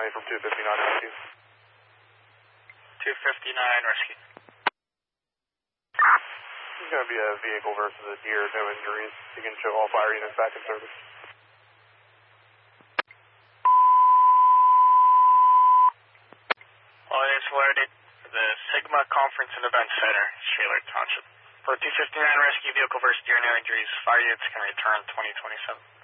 County from 259 Rescue. 259 Rescue. It's going to be a vehicle versus a deer, no injuries. You can show all fire units back in service. All units alerted for the Sigma Conference and Event Center, Shaler Township. For 259 Rescue, vehicle versus deer, no injuries. Fire units can return 2027.